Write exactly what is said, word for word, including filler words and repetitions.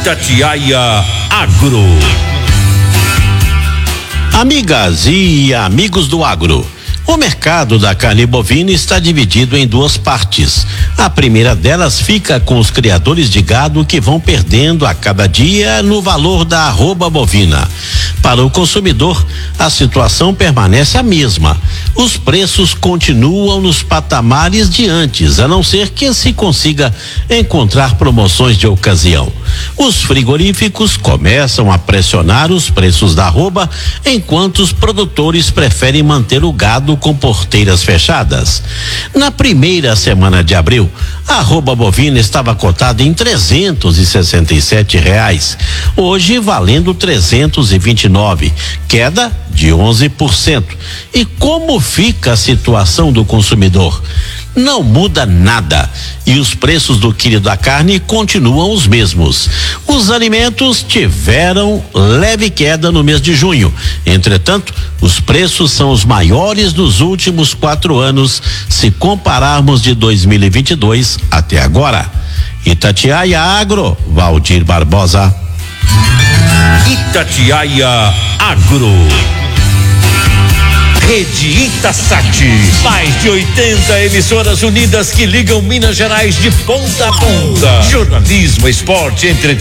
Itatiaia Agro. Amigas e amigos do agro, o mercado da carne bovina está dividido em duas partes. A primeira delas fica com os criadores de gado que vão perdendo a cada dia no valor da arroba bovina. Para o consumidor, a situação permanece a mesma. Os preços continuam nos patamares de antes, a não ser que se consiga encontrar promoções de ocasião. Os frigoríficos começam a pressionar os preços da arroba, enquanto os produtores preferem manter o gado com porteiras fechadas. Na primeira semana de abril, a arroba bovina estava cotada em trezentos e sessenta e sete reais, hoje valendo trezentos e vinte e nove, queda de onze por cento. E como fica a situação do consumidor? Não muda nada e os preços do quilo da carne continuam os mesmos. Os alimentos tiveram leve queda no mês de junho. Entretanto, os preços são os maiores dos últimos quatro anos, se compararmos de dois mil e vinte e dois até agora. Itatiaia Agro, Valdir Barbosa. Itatiaia Agro. Rede Itasat, mais de oitenta emissoras unidas que ligam Minas Gerais de ponta a ponta. Jornalismo, esporte, entretenimento.